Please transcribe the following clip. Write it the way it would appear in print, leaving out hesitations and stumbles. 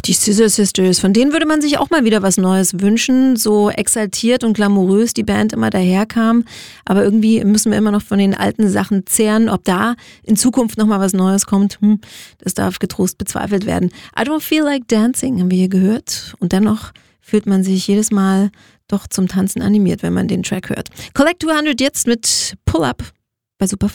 Die Scissor Sisters, von denen würde man sich auch mal wieder was Neues wünschen. So exaltiert und glamourös die Band immer daherkam. Aber irgendwie müssen wir immer noch von den alten Sachen zehren. Ob da in Zukunft nochmal was Neues kommt, das darf getrost bezweifelt werden. I Don't Feel Like Dancing haben wir hier gehört. Und dennoch fühlt man sich jedes Mal doch zum Tanzen animiert, wenn man den Track hört. Collect 200 jetzt mit Pull Up bei Super 5.